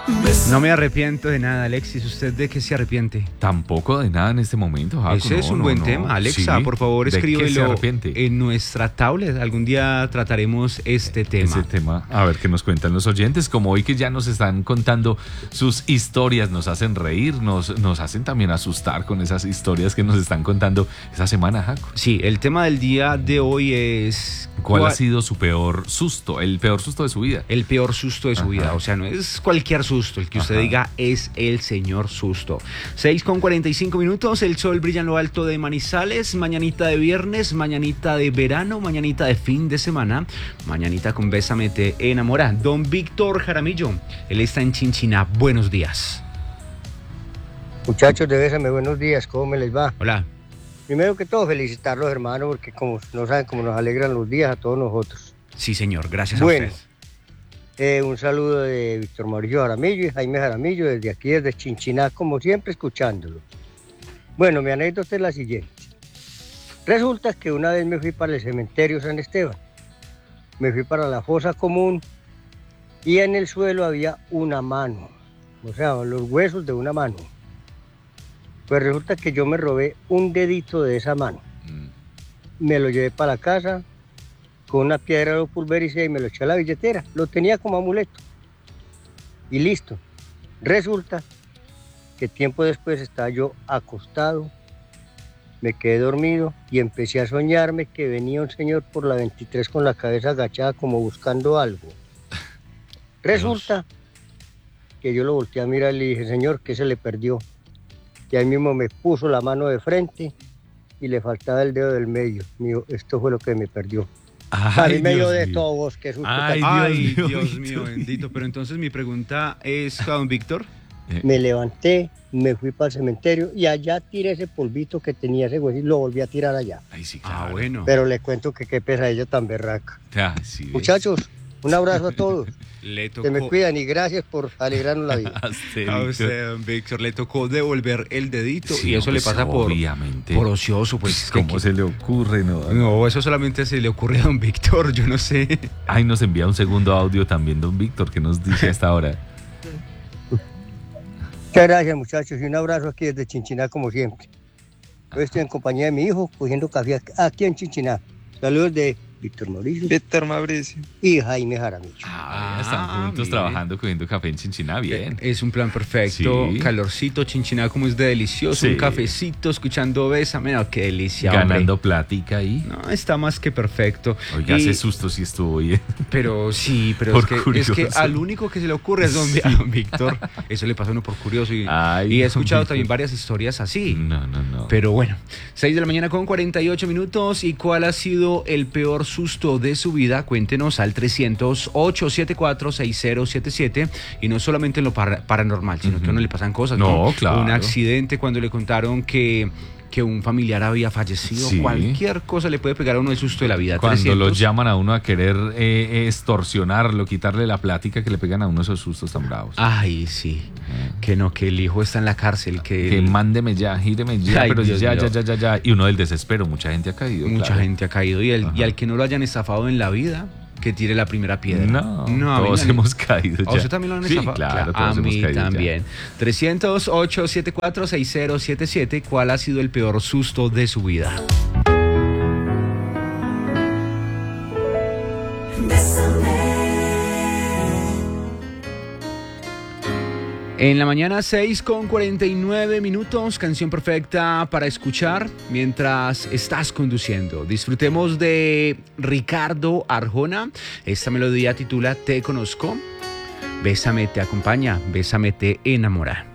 No me arrepiento de nada, Alexis. ¿Usted de qué se arrepiente? Tampoco de nada en este momento, Jaco. Ese es un buen tema. Alexa, Sí, por favor, ¿de qué se escríbelo arrepiente? en nuestra tablet. Algún día trataremos este tema. Ese tema, a ver qué nos cuentan los oyentes, como hoy que ya nos están contando sus historias, nos hacen reír, nos hacen también asustar con esas historias que nos están contando esta semana, Jaco. Sí, el tema del día de hoy es... ¿Cuál ha sido su peor susto, el peor susto de su vida? El peor susto de su vida, o sea, no es cualquier susto, el que usted diga es el señor susto. 6:45, el sol brilla en lo alto de Manizales, mañanita de viernes, mañanita de verano, mañanita de fin de semana, mañanita con Bésame te enamora. Don Víctor Jaramillo, él está en Chinchiná, buenos días. Muchachos de Bésame, buenos días, ¿cómo me les va? Hola. Primero que todo, felicitarlos, hermano, porque como no saben cómo nos alegran los días a todos nosotros. Sí, señor, gracias a Bueno, usted. Un saludo de Víctor Mauricio Jaramillo y Jaime Jaramillo, desde aquí, desde Chinchiná, como siempre, escuchándolo. Bueno, mi anécdota es la siguiente. Resulta que una vez me fui para el cementerio San Esteban. Me fui para la fosa común y en el suelo había una mano, o sea, los huesos de una mano. Pues resulta que yo me robé un dedito de esa mano. Me lo llevé para la casa, con una piedra lo pulvericé y me lo eché a la billetera. Lo tenía como amuleto. Y listo. Resulta que tiempo después estaba yo acostado, me quedé dormido y empecé a soñarme que venía un señor por la 23 con la cabeza agachada como buscando algo. Resulta que yo lo volteé a mirar y le dije, señor, ¿qué se le perdió? Y ahí mismo me puso la mano de frente y le faltaba el dedo del medio. Mío, esto fue lo que me perdió. Salí medio de todos, que susto. Ay, Dios mío, bendito. Pero entonces mi pregunta es, don Víctor. Me levanté, me fui para el cementerio y allá tiré ese polvito que tenía ese hueso y lo volví a tirar allá. Ay, sí, claro. Bueno. Pero le cuento que qué pesadilla tan berraca. Sí, Muchachos, un abrazo a todos. Le tocó... Se me cuidan y gracias por alegrarnos la vida. A usted, don Víctor, le tocó devolver el dedito Sí, y eso pues, le pasa obviamente. por ocioso. Pues, ¿Cómo se le ocurre? No, eso solamente se le ocurre a don Víctor, yo no sé. Ay, nos envía un segundo audio también, don Víctor, que nos dice hasta ahora. Muchas gracias, muchachos, y un abrazo aquí desde Chinchiná, como siempre. Hoy estoy en compañía de mi hijo, cogiendo café aquí en Chinchiná. Saludos de Víctor Mauricio y Jaime Jaramillo. Están juntos trabajando, cogiendo café en Chinchiná, bien. Es un plan perfecto, Sí. Calorcito, Chinchiná, como es de delicioso, Sí. un cafecito, escuchando Bésame, no, qué delicia, Ganando hombre. plática ahí. No, está más que perfecto. Oiga, Y- ese susto sí estuvo bien. Pero sí, pero Por es que curioso. al único que se le ocurre es a don Víctor. Eso le pasa a uno por curioso y Ay, he escuchado don también Víctor. varias historias así. No. Pero bueno, 6:48 ¿Y cuál ha sido el peor susto de su vida? Cuéntenos al 300-874-6077. Y no solamente en lo paranormal, sino que a uno le pasan cosas. No, claro. Un accidente cuando le contaron que un familiar había fallecido. Sí. Cualquier cosa le puede pegar a uno el susto de la vida. Cuando 300. lo llaman a uno a querer extorsionarlo, quitarle la plática, que le pegan a uno esos sustos tan bravos. Ay, sí. Que el hijo está en la cárcel. Que mándeme ya, gíreme ya, Ay, pero Dios ya. mío. Y uno del desespero, mucha gente ha caído. Mucha claro. gente ha caído. Y al que no lo hayan estafado en la vida, que tire la primera piedra. No, a mí todos me- hemos caído ya. ¿A usted también lo han Sí, estafado? claro, A todos hemos mí caído ya. también. 300-874-6077. ¿Cuál ha sido el peor susto de su vida? En la mañana 6:49, canción perfecta para escuchar mientras estás conduciendo. Disfrutemos de Ricardo Arjona. Esta melodía titula Te conozco. Bésame te acompaña, Bésame te enamora.